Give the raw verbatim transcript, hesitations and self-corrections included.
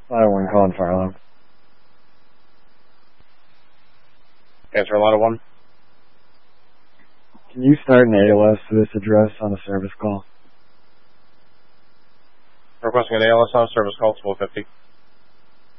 Ladder one calling fire alarm. Answer Ladder one. Can you start an A L S to this address on a service call? Requesting an A L S on a service call, twelve fifty.